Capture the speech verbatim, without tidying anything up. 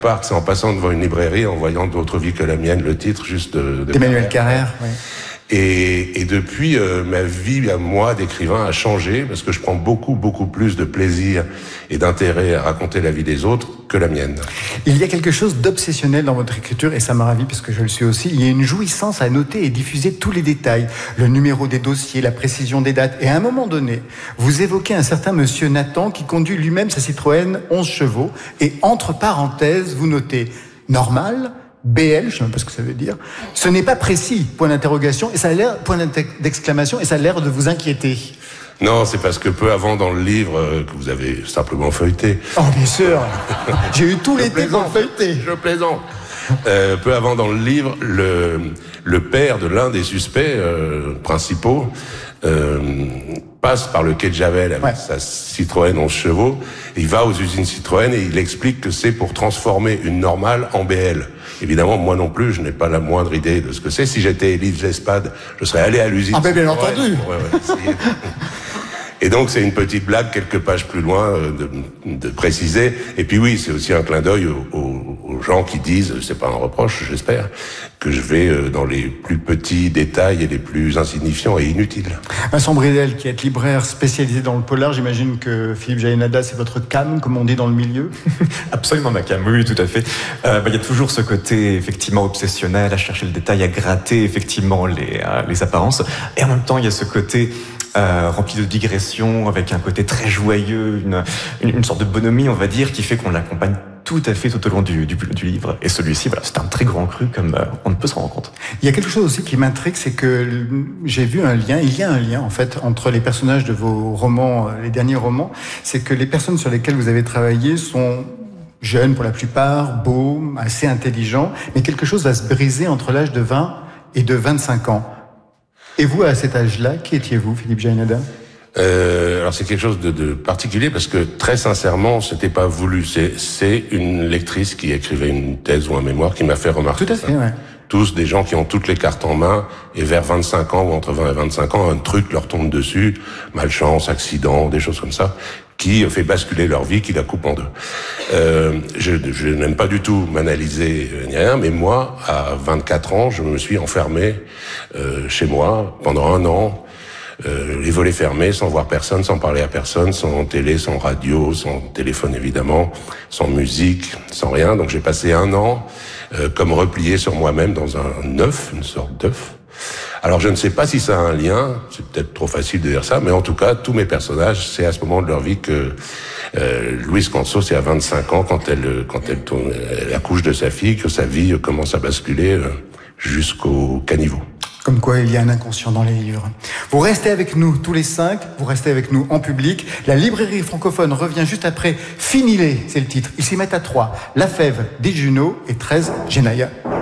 Parc, c'est en passant devant une librairie, en voyant D'autres vies que la mienne, le titre juste de... de Emmanuel Carrère, oui. Et, et depuis, euh, ma vie à moi d'écrivain a changé parce que je prends beaucoup, beaucoup plus de plaisir et d'intérêt à raconter la vie des autres que la mienne. Il y a quelque chose d'obsessionnel dans votre écriture, et ça m'a ravi parce que je le suis aussi. Il y a une jouissance à noter et diffuser tous les détails, le numéro des dossiers, la précision des dates. Et à un moment donné, vous évoquez un certain monsieur Nathan qui conduit lui-même sa Citroën onze chevaux. Et entre parenthèses, vous notez normal, B L, je ne sais même pas ce que ça veut dire. Ce n'est pas précis, point d'interrogation, et ça a l'air, point d'exclamation, et ça a l'air de vous inquiéter. Non, c'est parce que peu avant dans le livre euh, que vous avez simplement feuilleté. Oh, bien sûr. J'ai eu tout l'été pour feuilleter. Je plaisante. Euh, peu avant dans le livre, le, le père de l'un des suspects euh, principaux euh, passe par le quai de Javel avec ouais. sa Citroën onze chevaux. Il va aux usines Citroën et il explique que c'est pour transformer une normale en B L. Évidemment, moi non plus, je n'ai pas la moindre idée de ce que c'est. Si j'étais Élise Lespade, je serais allé à l'usine. Ah ben bien entendu. Ouais, ouais, et donc, c'est une petite blague quelques pages plus loin euh, de, de préciser. Et puis oui, c'est aussi un clin d'œil aux, aux, aux gens qui disent, c'est pas un reproche, j'espère, que je vais euh, dans les plus petits détails et les plus insignifiants et inutiles. Vincent Bridel, qui est libraire spécialisé dans le polar, j'imagine que Philippe Jaénada, c'est votre cam, comme on dit dans le milieu. Absolument ma cam, oui, tout à fait. Euh, bah, y a toujours ce côté effectivement obsessionnel, à chercher le détail, à gratter effectivement les, euh, les apparences. Et en même temps, il y a ce côté Euh, rempli de digressions, avec un côté très joyeux, une, une, une sorte de bonhomie, on va dire, qui fait qu'on l'accompagne tout à fait tout au long du, du, du livre. Et celui-ci, voilà, c'est un très grand cru, comme euh, on ne peut se rendre compte. Il y a quelque chose aussi qui m'intrigue, c'est que j'ai vu un lien, il y a un lien en fait entre les personnages de vos romans, les derniers romans, c'est que les personnes sur lesquelles vous avez travaillé sont jeunes pour la plupart, beaux, assez intelligents, mais quelque chose va se briser entre l'âge de vingt et de vingt-cinq ans. Et vous, à cet âge-là, qui étiez-vous, Philippe Jaénada ? Euh, alors c'est quelque chose de, de particulier parce que très sincèrement, c'était pas voulu. C'est, c'est une lectrice qui écrivait une thèse ou un mémoire qui m'a fait remarquer. Tout à fait, ouais. Tous des gens qui ont toutes les cartes en main et vers vingt-cinq ans ou entre vingt et vingt-cinq ans, un truc leur tombe dessus, malchance, accident, des choses comme ça, qui fait basculer leur vie, qui la coupe en deux. Euh, je, je n'aime pas du tout m'analyser ni rien, mais moi, à vingt-quatre ans, je me suis enfermé euh, chez moi pendant un an, euh, les volets fermés, sans voir personne, sans parler à personne, sans télé, sans radio, sans téléphone évidemment, sans musique, sans rien. Donc j'ai passé un an euh, comme replié sur moi-même dans un œuf, une sorte d'œuf. Alors je ne sais pas si ça a un lien, c'est peut-être trop facile de dire ça, mais en tout cas, tous mes personnages, c'est à ce moment de leur vie que euh, Louise Canso, c'est à vingt-cinq ans, quand elle quand elle tourne, elle accouche de sa fille, que sa vie commence à basculer euh, jusqu'au caniveau. Comme quoi, il y a un inconscient dans les livres. Vous restez avec nous tous les cinq, vous restez avec nous en public. La librairie francophone revient juste après. Finilé, c'est le titre. Ils s'y mettent à trois. La Fève, des Junot et treize, Genaya.